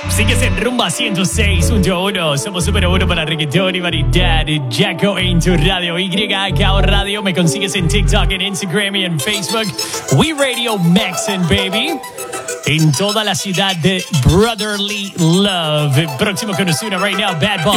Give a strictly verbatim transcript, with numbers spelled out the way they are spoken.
Sigues en Rumba ciento seis punto uno. Somos número uno para reggaetón y variedad. Jacko en tu radio. Y A K Radio. Me consigues en TikTok, en Instagram y en Facebook. We Radio Maxen, baby. En toda la ciudad de Brotherly Love. Próximo que nos una right now, Bad Boy.